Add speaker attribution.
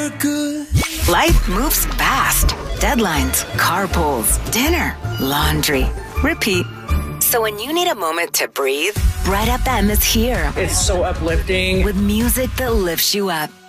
Speaker 1: good.
Speaker 2: Life moves fast. Deadlines, carpools, dinner, laundry, repeat. So when you need a moment to breathe, Bright FM is here
Speaker 3: It's so uplifting.
Speaker 2: with music that lifts you up.